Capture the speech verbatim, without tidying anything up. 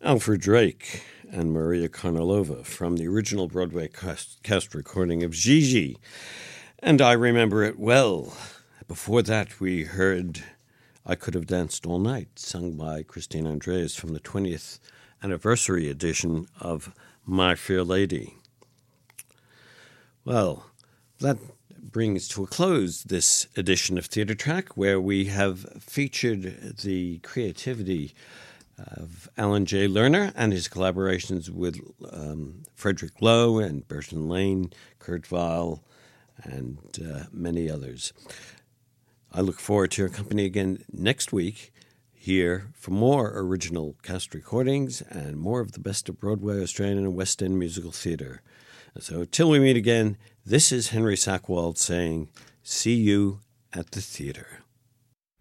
Alfred Drake and Maria Kornilova from the original Broadway cast, cast recording of Gigi. And I remember it well. Before that, we heard I Could Have Danced All Night, sung by Christine Andreas from the twentieth anniversary edition of My Fair Lady. Well, that brings to a close this edition of Theatre Track, where we have featured the creativity of Alan J. Lerner and his collaborations with um, Frederick Lowe and Burton Lane, Kurt Weill, and uh, many others. I look forward to your company again next week here for more original cast recordings and more of the best of Broadway, Australian, and West End musical theatre. So till we meet again, this is Henry Sackwald saying, see you at the theatre.